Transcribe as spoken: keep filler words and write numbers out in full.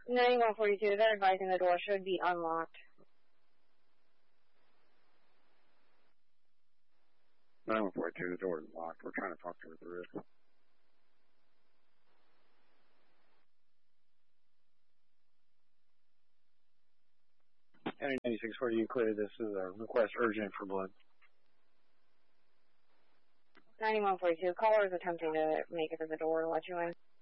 ninety-one forty-two, they're advising the door should be unlocked. ninety-one forty-two, the door is locked. We're trying to talk to her through it. ninety-six forty, you clear. This is a request urgent for blood. ninety-one forty-two, caller is attempting to make it to the door to let you in.